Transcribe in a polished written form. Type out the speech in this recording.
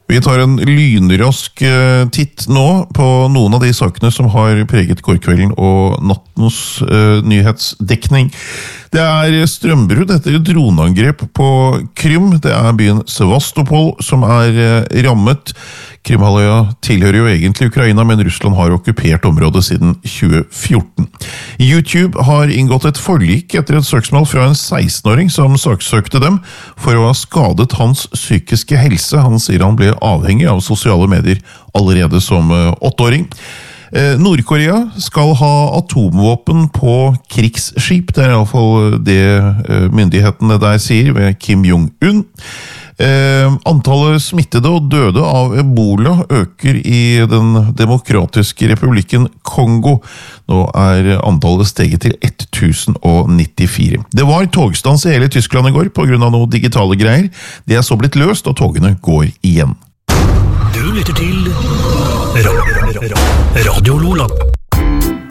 Vi tar en lynrask titt nå på noen av de sakene som har preget gårdkvelden og nattens nyhetsdekning. Det strømbrudd etter droneangrep på Krym. Det byen Sevastopol som rammet. Krimhalvøya tilhører jo egentlig Ukraina, men Russland har okkupert området siden 2014. YouTube har inngått et forlik etter et søksmål fra en 16-åring som saksøkte dem for å ha skadet hans psykiske helse. Han sier han ble avhengig av sosiale medier allerede som 8-åring. Nord-Korea skal ha atomvåpen på krigsskip. Det i alle fall det myndighetene der sier ved Kim Jong-un. Antallet smittede og døde av Ebola øker i den demokratiske republikken Kongo. Nå antallet steget til 1094. Det var togstans i hele Tyskland i går på grunn av noen digitale greier. Det så blitt løst, og togene går igjen. Du lytter til Radio Lola.